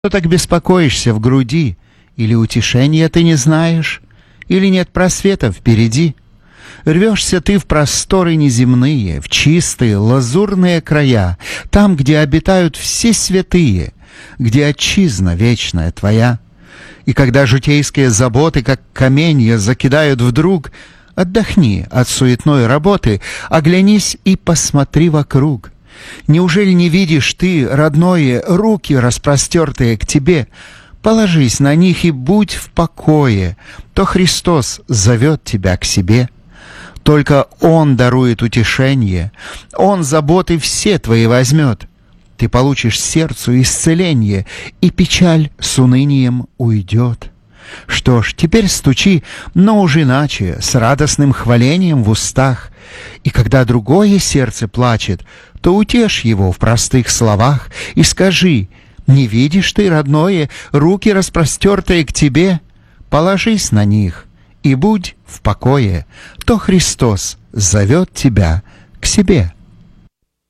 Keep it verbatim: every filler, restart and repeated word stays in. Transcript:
Что так беспокоишься в груди? Или утешения ты не знаешь? Или нет просвета впереди? Рвешься ты в просторы неземные, в чистые лазурные края, там, где обитают все святые, где отчизна вечная твоя. И когда житейские заботы, как каменья, закидают вдруг, отдохни от суетной работы, оглянись и посмотри вокруг. Неужели не видишь ты, родное, руки, распростертые к тебе? Положись на них и будь в покое, то Христос зовет тебя к себе. Только Он дарует утешение, Он заботы все твои возьмет. Ты получишь сердцу исцеление, и печаль с унынием уйдет. Что ж, теперь стучи, но уж иначе, с радостным хвалением в устах. И когда другое сердце плачет, то утешь его в простых словах и скажи: не видишь ты, родное, руки, распростертые к тебе? Положись на них и будь в покое, то Христос зовет тебя к себе.